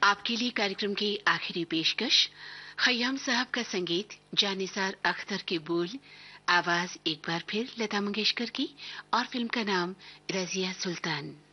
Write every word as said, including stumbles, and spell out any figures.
आपके लिए कार्यक्रम की आखिरी पेशकश खयाम साहब का संगीत, जानिसार अख्तर के बोल, आवाज एक बार फिर लता मंगेशकर की और फिल्म का नाम रजिया सुल्तान।